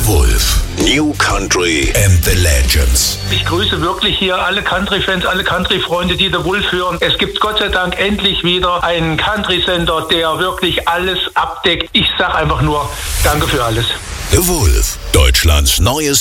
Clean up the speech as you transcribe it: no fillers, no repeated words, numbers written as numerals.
The Wolf. New Country and the Legends. Ich grüße wirklich hier alle Country-Fans, alle Country-Freunde, die The Wolf hören. Es gibt Gott sei Dank endlich wieder einen Country-Sender, der wirklich alles abdeckt. Ich sag einfach nur, danke für alles. The Wolf, Deutschlands neues